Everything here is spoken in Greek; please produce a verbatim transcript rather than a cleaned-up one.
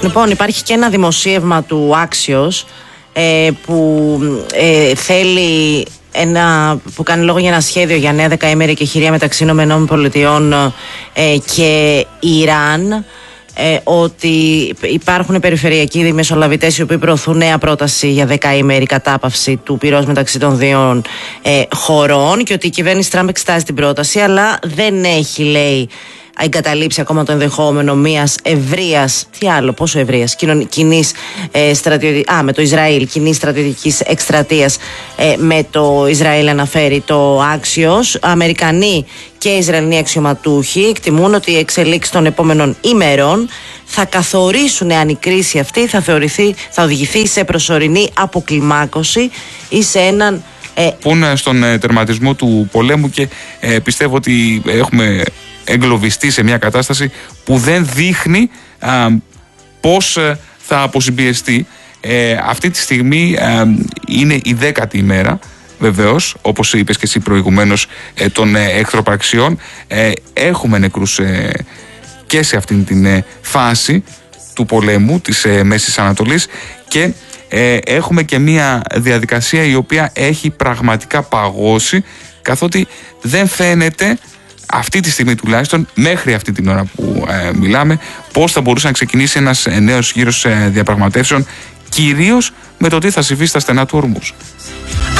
Λοιπόν, υπάρχει και ένα δημοσίευμα του Axios ε, που ε, θέλει ένα, που κάνει λόγο για ένα σχέδιο για νέα δεκαήμερη εκεχηρία μεταξύ ΗΠΑ ε, και Ιράν. Ε, ότι υπάρχουν περιφερειακοί δημεσολαβητές οι οποίοι προωθούν νέα πρόταση για δεκαήμερη κατάπαυση του πυρός μεταξύ των δύο ε, χωρών, και ότι η κυβέρνηση Τραμπ εξετάζει την πρόταση, αλλά δεν έχει, λέει, εγκαταλείψει ακόμα το ενδεχόμενο μιας ευρείας, τι άλλο, πόσο ευρείας, κοινής ε, στρατιωτικής, α, με το Ισραήλ, κοινής στρατιωτικής εκστρατείας ε, με το Ισραήλ, αναφέρει το Axios. Αμερικανοί και Ισραηλινοί αξιωματούχοι εκτιμούν ότι οι εξελίξεις των επόμενων ημερών θα καθορίσουν αν η κρίση αυτή θα, θεωρηθεί, θα οδηγηθεί σε προσωρινή αποκλιμάκωση ή σε έναν ε... που είναι στον ε, τερματισμό του πολέμου, και ε, πιστεύω ότι έχουμε εγκλωβιστεί σε μια κατάσταση που δεν δείχνει α, πώς ε, θα αποσυμπιεστεί. Ε, αυτή τη στιγμή ε, είναι η δέκατη ημέρα, βεβαίως, όπως είπες και εσύ προηγουμένως, ε, των ε, εχθροπραξιών. Ε, έχουμε νεκρούς ε, και σε αυτήν την ε, φάση του πολέμου της ε, Μέσης Ανατολής, και ε, έχουμε και μια διαδικασία η οποία έχει πραγματικά παγώσει, καθότι δεν φαίνεται αυτή τη στιγμή, τουλάχιστον μέχρι αυτή την ώρα που ε, μιλάμε, πώς θα μπορούσε να ξεκινήσει ένας ε, νέος γύρος ε, διαπραγματεύσεων, κυρίως με το τι θα συμβεί στα στενά του Ορμούζ.